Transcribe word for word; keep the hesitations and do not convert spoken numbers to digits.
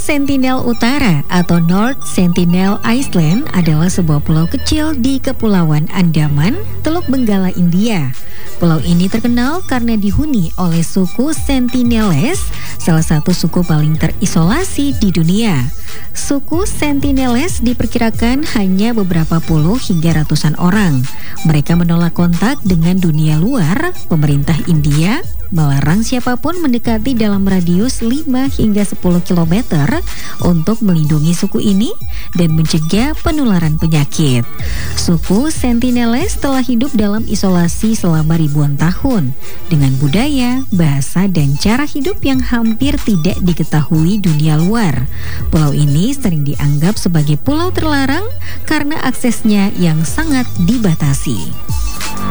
Sentinel Utara atau North Sentinel Island adalah sebuah pulau kecil di Kepulauan Andaman, Teluk Benggala, India. Pulau ini terkenal karena dihuni oleh suku Sentinelese, salah satu suku paling terisolasi di dunia. Suku Sentinelese diperkirakan hanya beberapa puluh hingga ratusan orang. Mereka menolak kontak dengan dunia luar. Pemerintah India melarang siapapun mendekati dalam radius lima hingga sepuluh kilometer untuk melindungi suku ini dan mencegah penularan penyakit. Suku Sentinelese telah hidup dalam isolasi selama ribuan tahun dengan budaya, bahasa, dan cara hidup yang hampir tidak diketahui dunia luar. Pulau ini sering dianggap sebagai pulau terlarang karena aksesnya yang sangat dibatasi.